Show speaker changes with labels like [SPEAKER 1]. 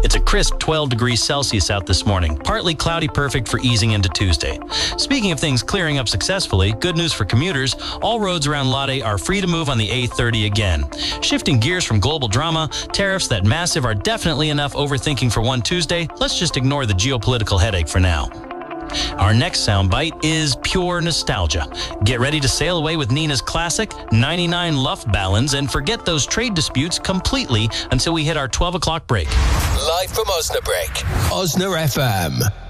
[SPEAKER 1] It's a crisp 12 degrees Celsius out this morning. Partly cloudy, perfect for easing into Tuesday. Speaking of things clearing up successfully, good news for commuters. All roads around Lade are free to move on the A30 again. Shifting gears from global drama, tariffs that massive are definitely enough overthinking for one Tuesday. Let's just ignore the geopolitical headache for now. Our next soundbite is pure nostalgia. Get ready to sail away with Nina's classic 99 Luftballons and forget those trade disputes completely until we hit our 12 o'clock break.
[SPEAKER 2] Live from Osnabrück, Osna FM.